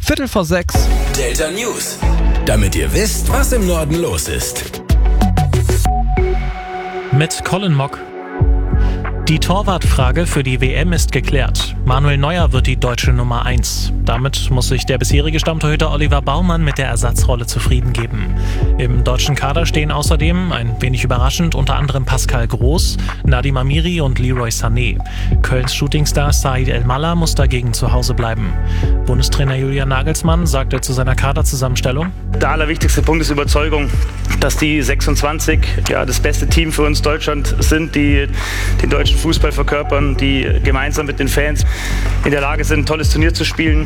5:45. Delta News. Damit ihr wisst, was im Norden los ist. Mit Colin Mock. Die Torwartfrage für die WM ist geklärt. Manuel Neuer wird die deutsche Nummer 1. Damit muss sich der bisherige Stammtorhüter Oliver Baumann mit der Ersatzrolle zufrieden geben. Im deutschen Kader stehen außerdem, ein wenig überraschend, unter anderem Pascal Groß, Nadim Amiri und Leroy Sané. Kölns Shootingstar Said El-Mallah muss dagegen zu Hause bleiben. Bundestrainer Julian Nagelsmann sagte zu seiner Kaderzusammenstellung: Der allerwichtigste Punkt ist Überzeugung, dass die 26 das beste Team für uns Deutschland sind, die den deutschen Fußball verkörpern, die gemeinsam mit den Fans in der Lage sind, ein tolles Turnier zu spielen.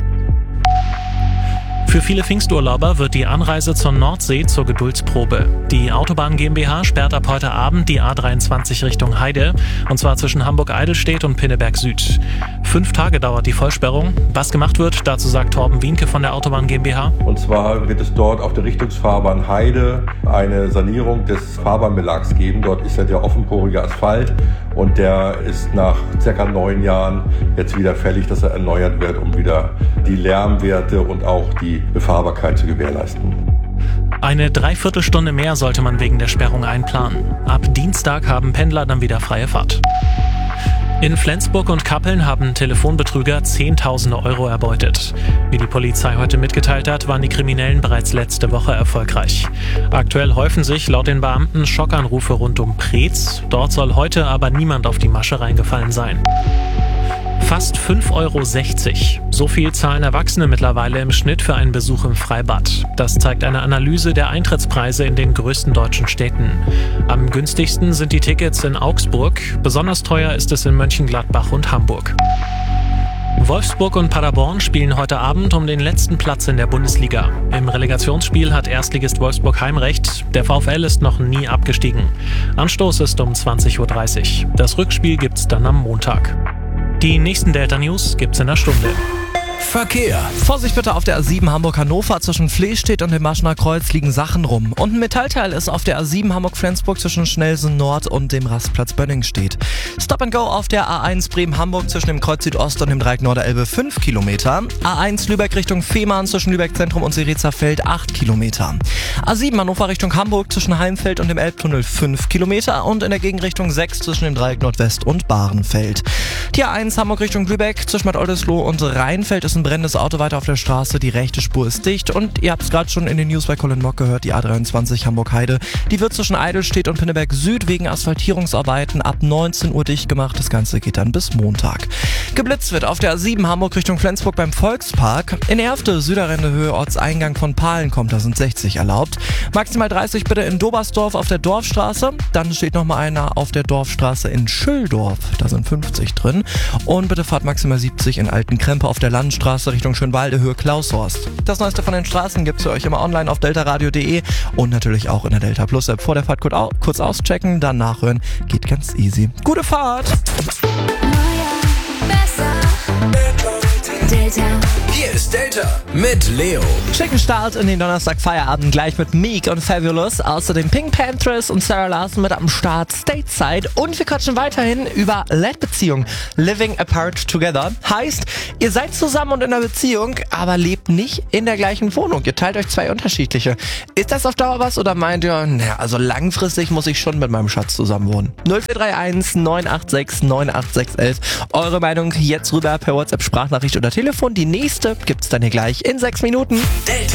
Für viele Pfingsturlauber wird die Anreise zur Nordsee zur Geduldsprobe. Die Autobahn GmbH sperrt ab heute Abend die A23 Richtung Heide, und zwar zwischen Hamburg-Eidelstedt und Pinneberg Süd. 5 Tage dauert die Vollsperrung. Was gemacht wird, dazu sagt Torben Wienke von der Autobahn GmbH. Und zwar wird es dort auf der Richtungsfahrbahn Heide eine Sanierung des Fahrbahnbelags geben. Dort ist ja der offenporige Asphalt und der ist nach ca. 9 Jahren jetzt wieder fällig, dass er erneuert wird, um wieder die Lärmwerte und auch die Befahrbarkeit zu gewährleisten. Eine Dreiviertelstunde mehr sollte man wegen der Sperrung einplanen. Ab Dienstag haben Pendler dann wieder freie Fahrt. In Flensburg und Kappeln haben Telefonbetrüger Zehntausende Euro erbeutet. Wie die Polizei heute mitgeteilt hat, waren die Kriminellen bereits letzte Woche erfolgreich. Aktuell häufen sich laut den Beamten Schockanrufe rund um Preetz. Dort soll heute aber niemand auf die Masche reingefallen sein. Fast 5,60 Euro. So viel zahlen Erwachsene mittlerweile im Schnitt für einen Besuch im Freibad. Das zeigt eine Analyse der Eintrittspreise in den größten deutschen Städten. Am günstigsten sind die Tickets in Augsburg. Besonders teuer ist es in Mönchengladbach und Hamburg. Wolfsburg und Paderborn spielen heute Abend um den letzten Platz in der Bundesliga. Im Relegationsspiel hat Erstligist Wolfsburg Heimrecht. Der VfL ist noch nie abgestiegen. Anstoß ist um 20:30 Uhr. Das Rückspiel gibt's dann am Montag. Die nächsten Delta News gibt's in einer Stunde. Verkehr. Vorsicht bitte auf der A7 Hamburg-Hannover. Zwischen Flehstedt und dem Maschener Kreuz liegen Sachen rum. Und ein Metallteil ist auf der A7 Hamburg-Flensburg zwischen Schnellsen Nord und dem Rastplatz Bönningstedt. Stop and Go auf der A1 Bremen-Hamburg zwischen dem Kreuz Südost und dem Dreieck Norderelbe 5 Kilometer. A1 Lübeck Richtung Fehmarn zwischen Lübeck Zentrum und Serezerfeld 8 Kilometer. A7 Hannover Richtung Hamburg zwischen Heimfeld und dem Elbtunnel 5 Kilometer und in der Gegenrichtung 6 zwischen dem Dreieck Nordwest und Bahrenfeld. Die A1 Hamburg Richtung Lübeck zwischen Bad Oldesloe und Rheinfeld ist ein brennendes Auto weiter auf der Straße, die rechte Spur ist dicht und ihr habt es gerade schon in den News bei Colin Mock gehört, die A23 Hamburg-Heide, die wird zwischen Eidelstedt und Pinneberg Süd wegen Asphaltierungsarbeiten ab 19 Uhr dicht gemacht, das Ganze geht dann bis Montag. Geblitzt wird auf der A7 Hamburg Richtung Flensburg beim Volkspark, in Erfte, Süderende Höhe, Ortseingang von Pahlen kommt, da sind 60 erlaubt, maximal 30 bitte in Dobersdorf auf der Dorfstraße, dann steht nochmal einer auf der Dorfstraße in Schülldorf, da sind 50 drin und bitte fahrt maximal 70 in Altenkrempe auf der Landstraße Richtung Schönwalde, Höhe Klaushorst. Das Neueste von den Straßen gibt's für euch immer online auf deltaradio.de und natürlich auch in der Delta Plus App. Vor der Fahrt kurz auschecken, dann nachhören. Geht ganz easy. Gute Fahrt! Delta. Hier ist Delta mit Leo. Schicken Start in den Donnerstag-Feierabend gleich mit Meek und Fabulous. Außerdem Pink Panthers und Sarah Larson mit am Start Stateside. Und wir quatschen weiterhin über LED-Beziehung. Living apart together. Heißt, ihr seid zusammen und in einer Beziehung, aber lebt nicht in der gleichen Wohnung. Ihr teilt euch 2 unterschiedliche. Ist das auf Dauer was oder meint ihr, also langfristig muss ich schon mit meinem Schatz zusammen wohnen? 0431 986 98611. Eure Meinung jetzt rüber per WhatsApp, Sprachnachricht oder Telefon. Die nächste gibt's dann hier gleich in 6 Minuten. Delta.